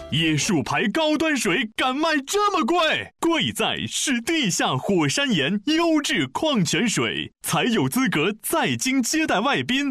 椰树牌高端水敢卖这么贵？贵在是地下火山岩优质矿泉水，才有资格在京接待外宾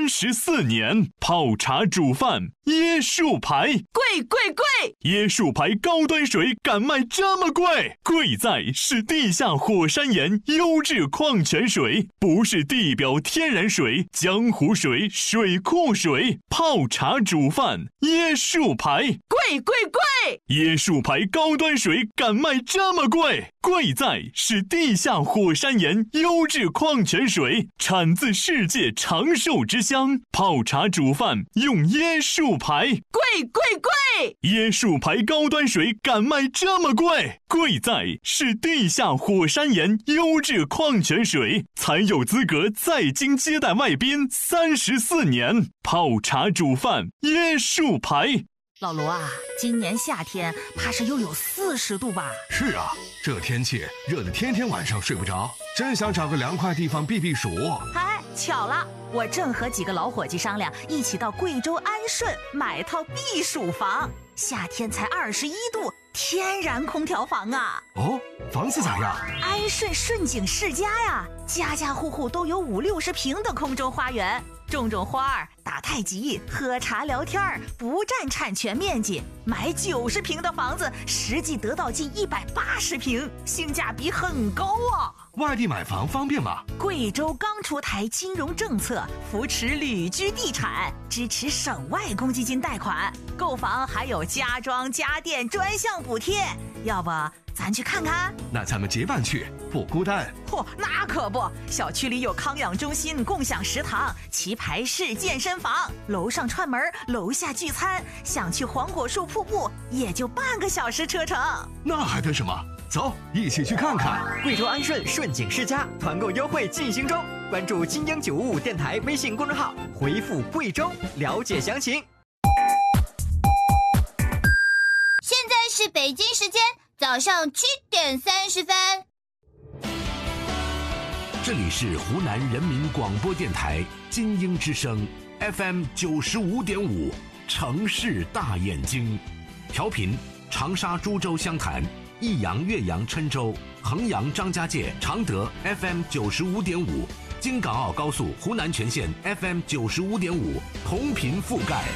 34年。泡茶煮饭，椰树牌， 贵贵贵！ 椰树牌高端水敢卖这么贵？贵在是地下火山岩优质矿泉水，不是地表天然水、江湖水、水库水。泡茶煮饭，椰树牌， 贵贵贵！ 椰树牌高端水敢卖这么贵？贵在是地下火山岩优质矿泉水，产自世界长寿之乡。泡茶煮饭用椰树牌， 贵贵贵！ 椰树牌高端水敢卖这么贵？贵在是地下火山岩优质矿泉水，才有资格在京接待外宾34年。泡茶煮饭，椰树牌。 老卢啊，今年夏天怕是又有40度吧？ 是啊，这天气热得天天晚上睡不着，真想找个凉快地方避避暑。 哎，巧了，我正和几个老伙计商量，一起到贵州安顺买套避暑房。夏天才21度，天然空调房啊！ 哦，房子咋样？ 安顺顺景世家呀，家家户户都有50-60平的空中花园，种花儿、打太极、喝茶聊天，不占产权面积。买90平的房子，实际得到近180平，性价比很高啊！ 外地买房方便吗？ 贵州刚出台金融政策，扶持旅居地产，支持省外公积金贷款，购房还有家装家电专项补贴。要不咱去看看？ 那咱们结伴去，不孤单。 嚯，那可不，小区里有康养中心、共享食堂、棋牌室、健身房，楼上串门，楼下聚餐，想去黄果树瀑布也就半个小时车程。 那还等什么？走，一起去看看。 贵州安顺顺景世家团购优惠进行中，关注金鹰955电台微信公众号，回复贵州了解详情。 现在是北京时间早上7点30分。 这里是湖南人民广播电台金鹰之声 FM 95.5城市大眼睛，调频长沙、株洲、湘潭、益阳、岳阳、郴州、衡阳、张家界、常德 FM 95.5，京港澳高速湖南全线 FM 95.5，同频覆盖。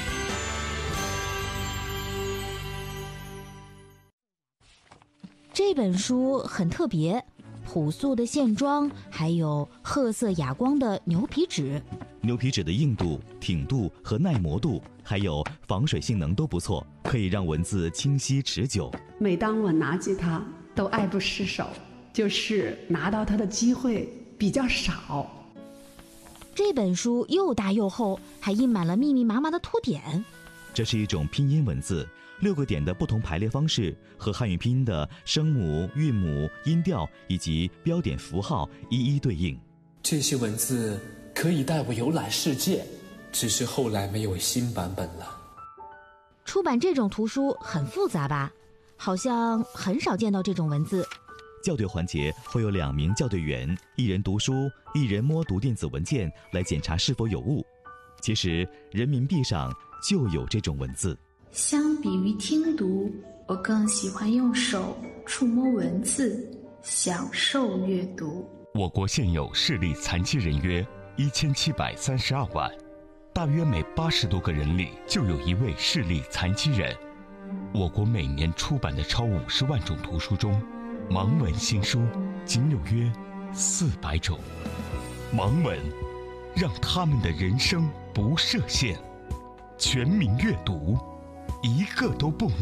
这本书很特别，朴素的线装，还有褐色哑光的牛皮纸。 牛皮纸的硬度、挺度和耐磨度，还有防水性能都不错，可以让文字清晰持久。 每当我拿起它，都爱不释手，就是拿到它的机会比较少。 这本书又大又厚，还印满了密密麻麻的图点。 这是一种拼音文字，6个点的不同排列方式和汉语拼音的声母、韵母、音调以及标点符号一一对应。 这些文字可以带我游览世界，只是后来没有新版本了。 出版这种图书很复杂吧？好像很少见到这种文字。 校对环节会有2名校对员，一人读书，一人摸读电子文件来检查是否有误。其实人民币上就有这种文字。 相比于听读，我更喜欢用手触摸文字，享受阅读。 我国现有视力残疾人约1732万，大约每80多个人里就有1位视力残疾人。我国每年出版的超50万种图书中，盲文新书仅有约400种。盲文让他们的人生不设限，全民阅读，一个都不